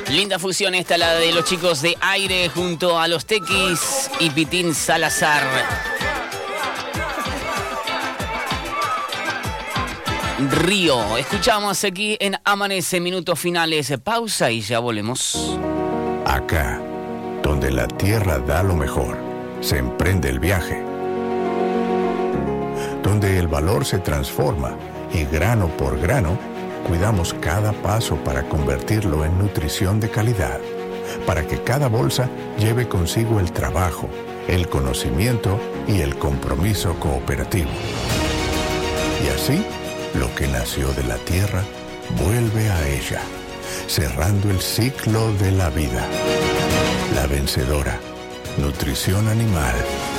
Linda fusión esta, la de los chicos de Aire junto a los Tequis y Pitín Salazar. Río, escuchamos aquí en Amanece, minutos finales, pausa y ya volvemos. Acá, donde la tierra da lo mejor, se emprende el viaje. Donde el valor se transforma y grano por grano, cuidamos cada paso para convertirlo en nutrición de calidad, para que cada bolsa lleve consigo el trabajo, el conocimiento y el compromiso cooperativo. Y así, lo que nació de la tierra vuelve a ella, cerrando el ciclo de la vida. La vencedora, nutrición animal.